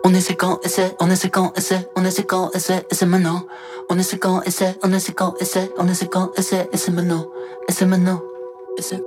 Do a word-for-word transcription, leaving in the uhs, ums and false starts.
On est c'est quand et c'est, on est c'est quand et c'est, on est c'est quand et c'est, et c'est maintenant. On est c'est quand et c'est, on est c'est quand et c'est, on est c'est quand et c'est, et c'est maintenant. Et c'est maintenant. Et c'est